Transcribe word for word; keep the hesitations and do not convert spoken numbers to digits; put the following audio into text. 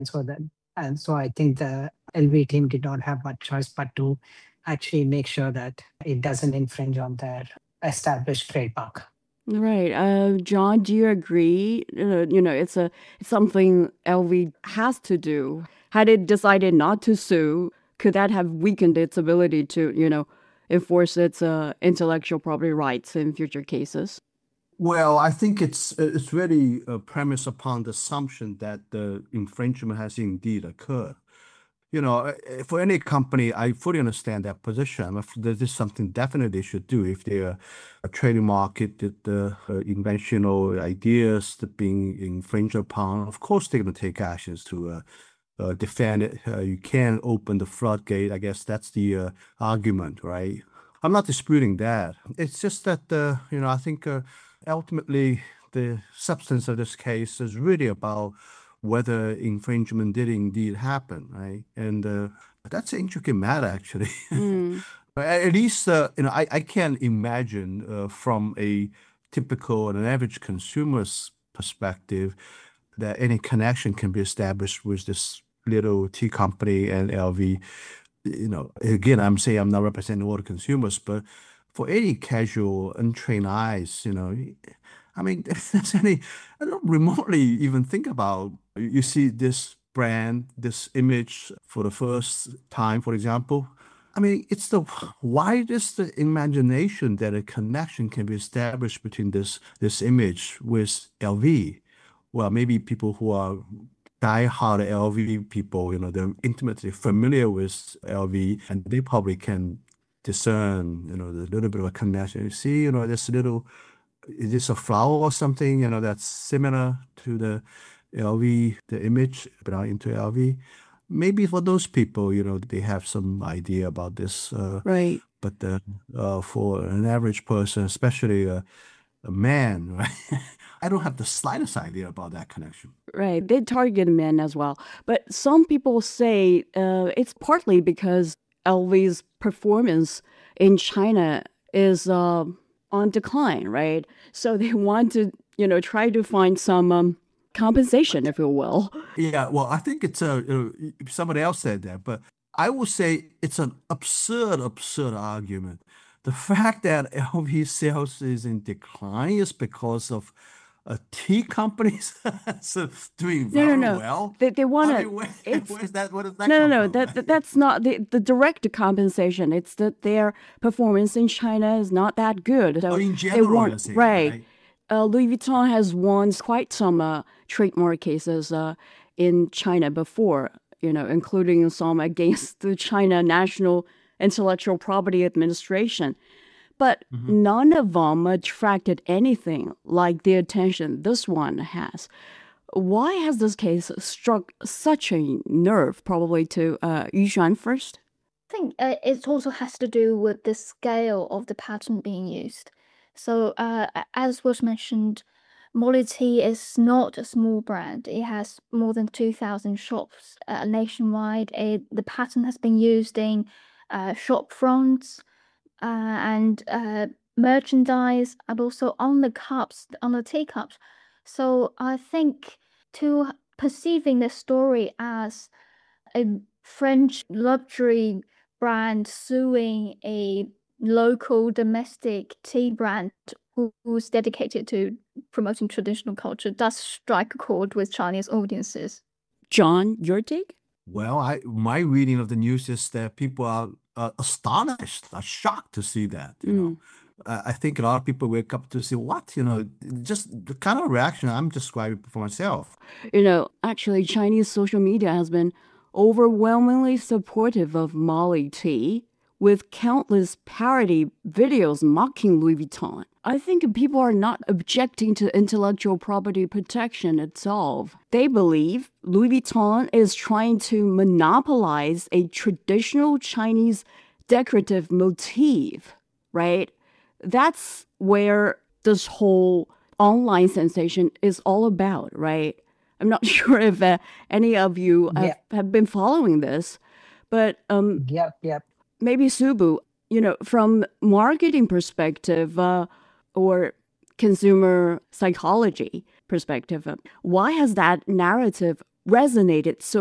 So that and so I think the L V team did not have much choice but to actually make sure that it doesn't infringe on their established trademark. Right. Uh, John, do you agree? Uh, you know, it's a it's something L V has to do. Had it decided not to sue, could that have weakened its ability to, you know, enforce its uh, intellectual property rights in future cases? Well, I think it's it's really uh, premised upon the assumption that the infringement has indeed occurred. You know, uh, uh, for any company, I fully understand that position. If this is something definitely they should do if they're a trading market, that the uh, inventional ideas that being infringed upon. Of course, they're going to take actions to uh, uh, defend it. Uh, you can't open the floodgate. I guess that's the uh, argument, right? I'm not disputing that. It's just that, uh, you know, I think uh, ultimately the substance of this case is really about whether infringement did indeed happen, right? And uh, that's an intricate matter, actually. Mm. At least, uh, you know, I, I can't imagine uh, from a typical and an average consumer's perspective that any connection can be established with this little tea company and L V. You know, again, I'm saying I'm not representing all the consumers, but for any casual, untrained eyes, you know, I mean, if there's any, I don't remotely even think about, you see this brand, this image for the first time, for example. I mean, it's the widest imagination that a connection can be established between this this image with L V. Well, maybe people who are die-hard L V people, you know, they're intimately familiar with L V, and they probably can discern, you know, the little bit of a connection. You see, you know, this little, is this a flower or something, you know, that's similar to the L V, the image, but not into L V. Maybe for those people, you know, they have some idea about this. Uh, Right. but uh, uh, for an average person, especially a, a man, right? I don't have the slightest idea about that connection. Right. They target men as well. But some people say uh, it's partly because L V's performance in China is uh, on decline, right? So they want to, you know, try to find some um, compensation, if you will. Yeah, well, I think it's a, you know, somebody else said that, but I would say it's an absurd, absurd argument. The fact that L V sales is in decline is because of a tea companies so doing No, no, very no. well. They they want I to. mean, where, It's where's that? Where does that no, no, come no. from, That, that right? that's not the the direct compensation. It's that their performance in China is not that good. Or So in they general, want you're saying, right. right? Uh, Louis Vuitton has won quite some uh, trademark cases uh, in China before, you know, including some against the China National Intellectual Property Administration. But Mhm. none of them attracted anything like the attention this one has. Why has this case struck such a nerve, probably to uh, Yushan first? I think uh, it also has to do with the scale of the pattern being used. So, uh, a- as was mentioned, Molly Tea is not a small brand. It has more than two thousand shops uh, nationwide. It, the pattern has been used in uh, shop fronts uh, and uh, merchandise, and also on the cups, on the teacups. So, I think to perceiving the story as a French luxury brand suing a local domestic tea brand who, who's dedicated to promoting traditional culture does strike a chord with Chinese audiences. John, your take? Well, I my reading of the news is that people are uh, astonished, are shocked to see that, you know. Mm. Uh, I think a lot of people wake up to see what, you know, just the kind of reaction I'm describing for myself. You know, actually, Chinese social media has been overwhelmingly supportive of Molly Tea, with countless parody videos mocking Louis Vuitton. I think people are not objecting to intellectual property protection itself. They believe Louis Vuitton is trying to monopolize a traditional Chinese decorative motif, right? That's where this whole online sensation is all about, right? I'm not sure if uh, any of you have, Yeah, have been following this, but um, yep, yep. maybe Subu, you know, from marketing perspective uh, or consumer psychology perspective, uh, why has that narrative resonated so